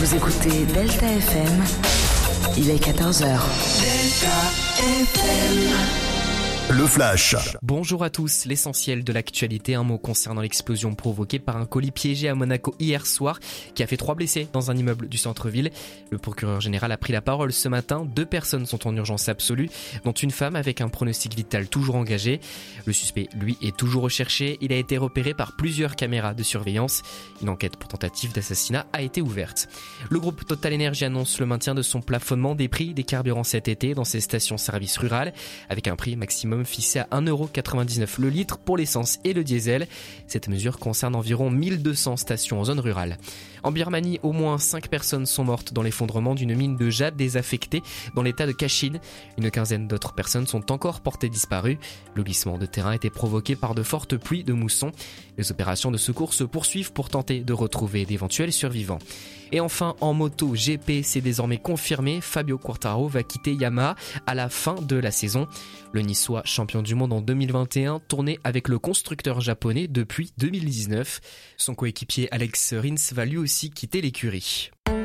Vous écoutez Delta FM, il est 14h. Delta FM. Le Flash. Bonjour à tous, l'essentiel de l'actualité, un mot concernant l'explosion provoquée par un colis piégé à Monaco hier soir qui a fait 3 blessés dans un immeuble du centre-ville. Le procureur général a pris la parole ce matin, 2 personnes sont en urgence absolue, dont une femme avec un pronostic vital toujours engagé. Le suspect, lui, est toujours recherché, il a été repéré par plusieurs caméras de surveillance. Une enquête pour tentative d'assassinat a été ouverte. Le groupe Total Energy annonce le maintien de son plafonnement des prix des carburants cet été dans ses stations-service rurales, avec un prix maximum fixé à 1,99€ le litre pour l'essence et le diesel. Cette mesure concerne environ 1200 stations en zone rurale. En Birmanie, au moins 5 personnes sont mortes dans l'effondrement d'une mine de jade désaffectée dans l'état de Kachin. Une quinzaine d'autres personnes sont encore portées disparues. Le glissement de terrain a été provoqué par de fortes pluies de mousson. Les opérations de secours se poursuivent pour tenter de retrouver d'éventuels survivants. Et enfin, en moto GP, c'est désormais confirmé, Fabio Quartararo va quitter Yamaha à la fin de la saison. Le Niçois, champion du monde en 2021, tournait avec le constructeur japonais depuis 2019. Son coéquipier Alex Rins va lui aussi quitter l'écurie.